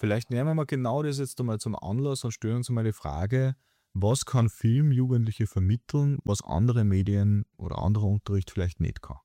Vielleicht nehmen wir mal genau das jetzt einmal zum Anlass und stellen uns mal die Frage, was kann Film Jugendliche vermitteln, was andere Medien oder anderer Unterricht vielleicht nicht kann?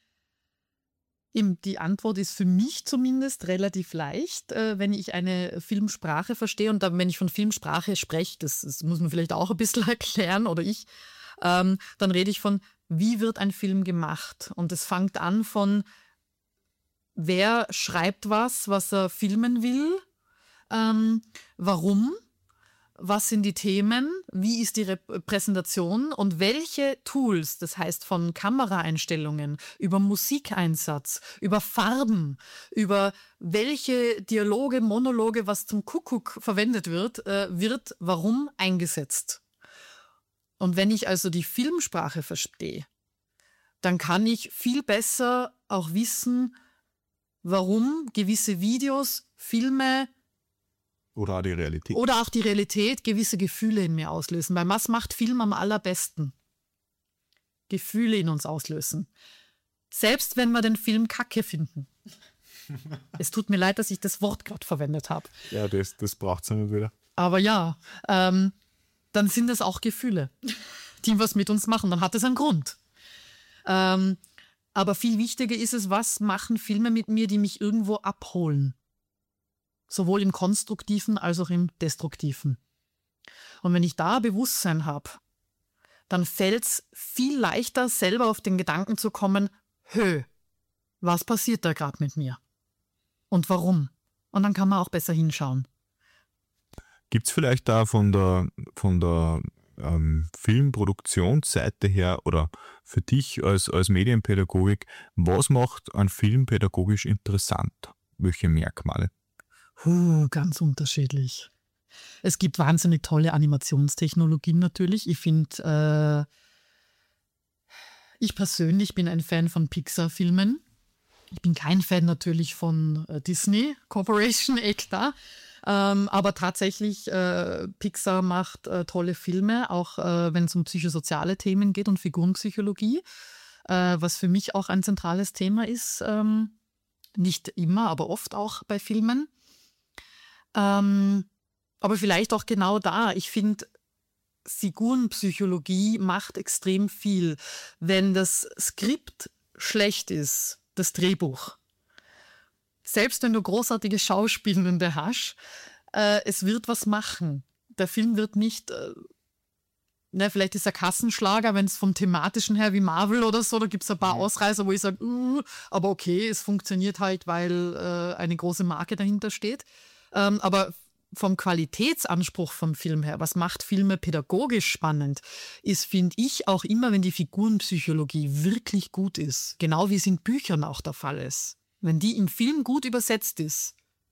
Die Antwort ist für mich zumindest relativ leicht, wenn ich eine Filmsprache verstehe. Und dann, wenn ich von Filmsprache spreche, das muss man vielleicht auch ein bisschen erklären, oder ich, dann rede ich von, wie wird ein Film gemacht? Und es fängt an von, wer schreibt was er filmen will, warum, was sind die Themen, wie ist die Präsentation und welche Tools, das heißt von Kameraeinstellungen, über Musikeinsatz, über Farben, über welche Dialoge, Monologe, was zum Kuckuck verwendet wird warum eingesetzt. Und wenn ich also die Filmsprache verstehe, dann kann ich viel besser auch wissen, warum gewisse Videos, Filme Oder auch die Realität. oder auch die Realität gewisse Gefühle in mir auslösen. Weil was macht Film am allerbesten? Gefühle in uns auslösen. Selbst wenn wir den Film kacke finden. Es tut mir leid, dass ich das Wort gerade verwendet habe. Ja, das braucht es immer wieder. Aber ja, dann sind das auch Gefühle, die was mit uns machen. Dann hat es einen Grund. Aber viel wichtiger ist es, was machen Filme mit mir, die mich irgendwo abholen. Sowohl im Konstruktiven als auch im Destruktiven. Und wenn ich da Bewusstsein habe, dann fällt es viel leichter, selber auf den Gedanken zu kommen, was passiert da gerade mit mir? Und warum? Und dann kann man auch besser hinschauen. Gibt es vielleicht da von der Filmproduktionsseite her oder für dich als Medienpädagogik, was macht einen Film pädagogisch interessant? Welche Merkmale? Ganz unterschiedlich. Es gibt wahnsinnig tolle Animationstechnologien natürlich. Ich persönlich bin ein Fan von Pixar-Filmen. Ich bin kein Fan natürlich von Disney Corporation, klar. Aber tatsächlich, Pixar macht tolle Filme, auch wenn es um psychosoziale Themen geht und Figurenpsychologie, was für mich auch ein zentrales Thema ist. Nicht immer, aber oft auch bei Filmen. Aber vielleicht auch genau da. Ich finde, Figurenpsychologie macht extrem viel. Wenn das Skript schlecht ist, das Drehbuch, selbst wenn du großartige Schauspielende hast, es wird was machen. Der Film wird nicht, vielleicht ist er Kassenschlager, wenn es vom Thematischen her wie Marvel oder so, da gibt es ein paar Ausreißer, wo ich sage, aber okay, es funktioniert halt, weil eine große Marke dahinter steht. Aber vom Qualitätsanspruch vom Film her, was macht Filme pädagogisch spannend, ist, finde ich, auch immer, wenn die Figurenpsychologie wirklich gut ist, genau wie es in Büchern auch der Fall ist. Wenn die im Film gut übersetzt ist,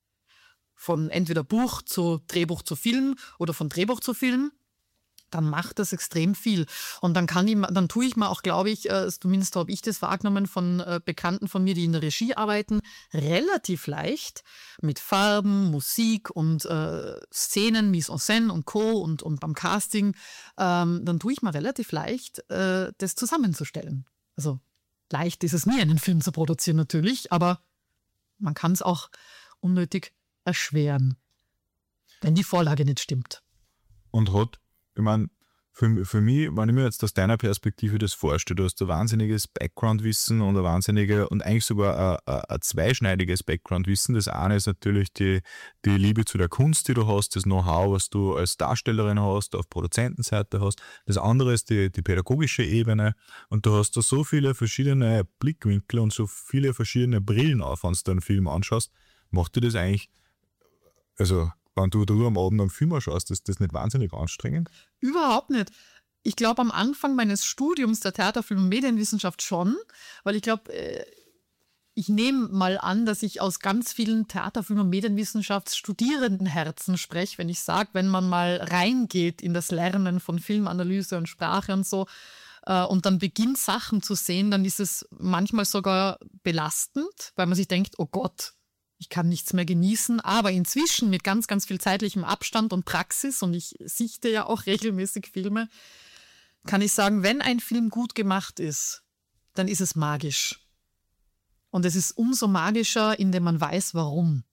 von entweder Buch zu Drehbuch zu Film oder von Drehbuch zu Film, dann macht das extrem viel. Und dann tue ich mir auch, glaube ich, zumindest habe ich das wahrgenommen von Bekannten von mir, die in der Regie arbeiten, relativ leicht mit Farben, Musik und Szenen, Mise en scène und Co. und beim Casting, dann tue ich mir relativ leicht, das zusammenzustellen. Also leicht ist es nie, einen Film zu produzieren natürlich, aber man kann es auch unnötig erschweren, wenn die Vorlage nicht stimmt. Und ich meine, für mich, wenn ich mir jetzt aus deiner Perspektive das vorstelle, du hast ein wahnsinniges Background-Wissen und und eigentlich sogar ein zweischneidiges Background-Wissen. Das eine ist natürlich die Liebe zu der Kunst, die du hast, das Know-how, was du als Darstellerin hast, auf Produzentenseite hast. Das andere ist die pädagogische Ebene und du hast da so viele verschiedene Blickwinkel und so viele verschiedene Brillen auf, wenn du einen Film anschaust. Macht dir das eigentlich, also wenn du am Abend am Film schaust, ist das nicht wahnsinnig anstrengend? Überhaupt nicht. Ich glaube, am Anfang meines Studiums der Theater-, Film- und Medienwissenschaft schon, weil ich glaube, ich nehme mal an, dass ich aus ganz vielen Theater-, Film- und Medienwissenschaftsstudierendenherzen spreche, wenn ich sage, wenn man mal reingeht in das Lernen von Filmanalyse und Sprache und so und dann beginnt Sachen zu sehen, dann ist es manchmal sogar belastend, weil man sich denkt, oh Gott, ich kann nichts mehr genießen, aber inzwischen mit ganz, ganz viel zeitlichem Abstand und Praxis, und ich sichte ja auch regelmäßig Filme, kann ich sagen, wenn ein Film gut gemacht ist, dann ist es magisch. Und es ist umso magischer, indem man weiß, warum.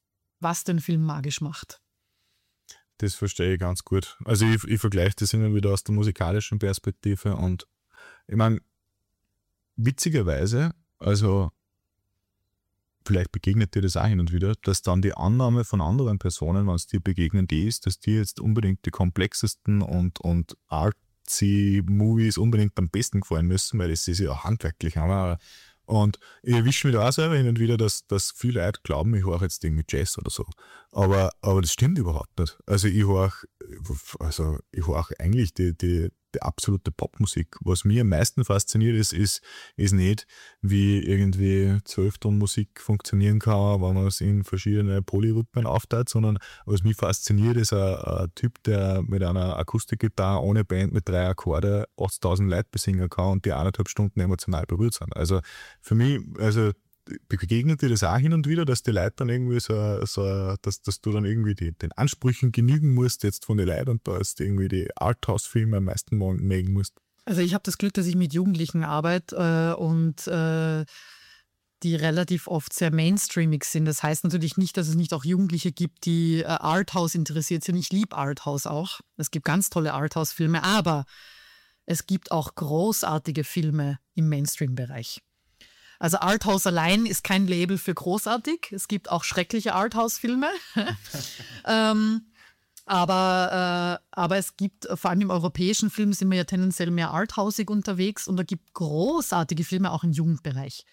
was den Film magisch macht. Das verstehe ich ganz gut. Also ich vergleiche das immer wieder aus der musikalischen Perspektive und ich meine, witzigerweise, also vielleicht begegnet dir das auch hin und wieder, dass dann die Annahme von anderen Personen, wenn es dir begegnen, die ist, dass die jetzt unbedingt die komplexesten und artsy Movies unbedingt am besten gefallen müssen, weil das ist ja handwerklich. Und ich erwische mich da auch selber hin und wieder, dass viele Leute glauben, ich höre jetzt irgendwie Jazz oder so. Aber das stimmt überhaupt nicht. Also ich höre eigentlich die absolute Popmusik. Was mir am meisten fasziniert ist nicht, wie irgendwie 12-Ton-Musik funktionieren kann, wenn man es in verschiedene Polyrhythmen aufteilt, sondern was mich fasziniert, ist ein Typ, der mit einer Akustikgitarre ohne Band mit 3 Akkorde 80.000 Leute besingen kann und die 1,5 Stunden emotional berührt sind. Also für mich, begegnet dir das auch hin und wieder, dass die Leute dann irgendwie dass du dann irgendwie den Ansprüchen genügen musst jetzt von den Leuten und da ist irgendwie die Arthouse-Filme am meisten mögen musst? Also ich habe das Glück, dass ich mit Jugendlichen arbeite und die relativ oft sehr mainstreamig sind. Das heißt natürlich nicht, dass es nicht auch Jugendliche gibt, die Arthouse interessiert sind. Ich liebe Arthouse auch. Es gibt ganz tolle Arthouse-Filme, aber es gibt auch großartige Filme im Mainstream-Bereich. Also Arthouse allein ist kein Label für großartig. Es gibt auch schreckliche Arthouse-Filme. Aber es gibt, vor allem im europäischen Film sind wir ja tendenziell mehr arthausig unterwegs und da gibt großartige Filme auch im Jugendbereich.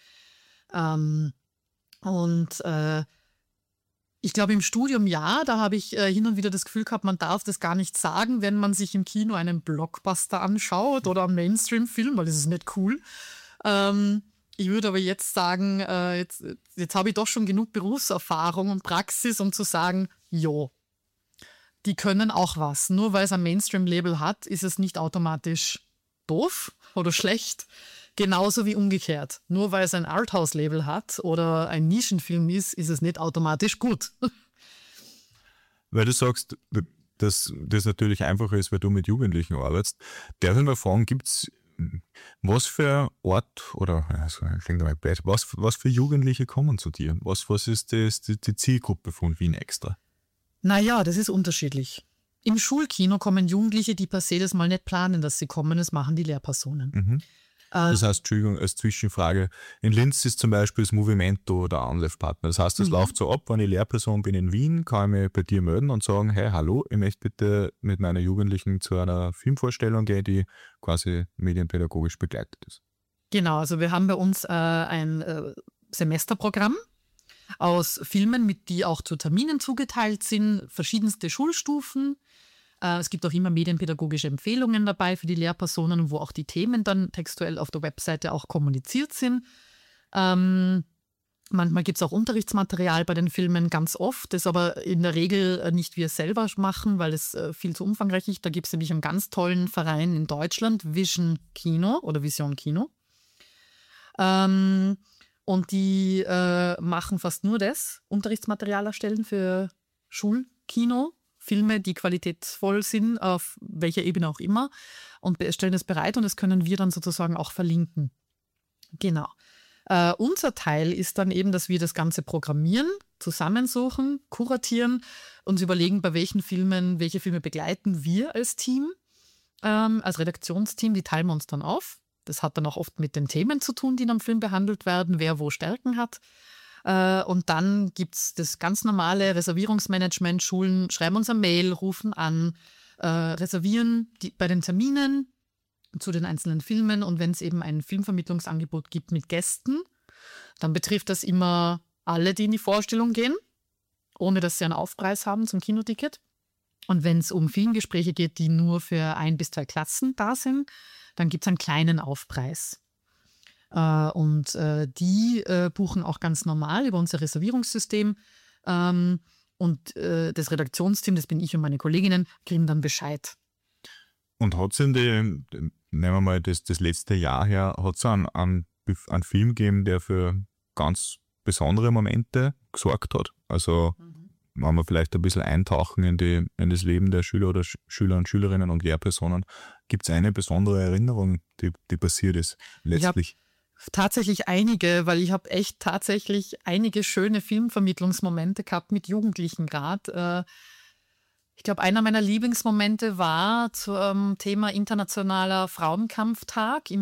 Ich glaube im Studium ja, da habe ich hin und wieder das Gefühl gehabt, man darf das gar nicht sagen, wenn man sich im Kino einen Blockbuster anschaut oder einen Mainstream-Film, weil das ist nicht cool. Ich würde aber jetzt sagen, jetzt habe ich doch schon genug Berufserfahrung und Praxis, um zu sagen, jo, die können auch was. Nur weil es ein Mainstream-Label hat, ist es nicht automatisch doof oder schlecht. Genauso wie umgekehrt. Nur weil es ein Arthouse-Label hat oder ein Nischenfilm ist es nicht automatisch gut. Weil du sagst, dass das natürlich einfacher ist, weil du mit Jugendlichen arbeitest. Darf ich mal fragen, gibt's was für Ort oder klingt mal blöd, was für Jugendliche kommen zu dir? Was ist die Zielgruppe von Wien Extra? Naja, das ist unterschiedlich. Im Schulkino kommen Jugendliche, die per se das mal nicht planen, dass sie kommen, das machen die Lehrpersonen. Mhm. Das heißt, Entschuldigung, als Zwischenfrage, in Linz ist zum Beispiel das Movimento der Anlaufpartner. Das heißt, es läuft so ab, wenn ich Lehrperson bin in Wien, kann ich mich bei dir melden und sagen, hey, hallo, ich möchte bitte mit meiner Jugendlichen zu einer Filmvorstellung gehen, die quasi medienpädagogisch begleitet ist. Genau, also wir haben bei uns ein Semesterprogramm aus Filmen, die auch zu Terminen zugeteilt sind, verschiedenste Schulstufen. Es gibt auch immer medienpädagogische Empfehlungen dabei für die Lehrpersonen, wo auch die Themen dann textuell auf der Webseite auch kommuniziert sind. Manchmal gibt es auch Unterrichtsmaterial bei den Filmen, ganz oft, das aber in der Regel nicht wir selber machen, weil es viel zu umfangreich ist. Da gibt es nämlich einen ganz tollen Verein in Deutschland, Vision Kino oder Vision Kino. Und die machen fast nur das, Unterrichtsmaterial erstellen für Schulkino. Filme, die qualitätsvoll sind, auf welcher Ebene auch immer, und stellen das bereit und das können wir dann sozusagen auch verlinken. Genau. Unser Teil ist dann eben, dass wir das Ganze programmieren, zusammensuchen, kuratieren, uns überlegen, bei welchen Filmen, welche Filme begleiten wir als Team, als Redaktionsteam, die teilen wir uns dann auf. Das hat dann auch oft mit den Themen zu tun, die in einem Film behandelt werden, wer wo Stärken hat. Und dann gibt es das ganz normale Reservierungsmanagement. Schulen schreiben uns eine Mail, rufen an, reservieren bei den Terminen zu den einzelnen Filmen. Und wenn es eben ein Filmvermittlungsangebot gibt mit Gästen, dann betrifft das immer alle, die in die Vorstellung gehen, ohne dass sie einen Aufpreis haben zum Kinoticket. Und wenn es um Filmgespräche geht, die nur für 1 bis 2 Klassen da sind, dann gibt es einen kleinen Aufpreis. Und die buchen auch ganz normal über unser Reservierungssystem. Und das Redaktionsteam, das bin ich und meine Kolleginnen, kriegen dann Bescheid. Und hat es nehmen wir mal das letzte Jahr her, hat es einen Film gegeben, der für ganz besondere Momente gesorgt hat? Also wenn wir vielleicht ein bisschen eintauchen in das Leben der Schüler oder Schüler und Schülerinnen und Lehrpersonen, gibt es eine besondere Erinnerung, die passiert ist letztlich? Tatsächlich einige, weil ich habe echt tatsächlich einige schöne Filmvermittlungsmomente gehabt mit Jugendlichen gerade. Ich glaube, einer meiner Lieblingsmomente war zum Thema Internationaler Frauenkampftag im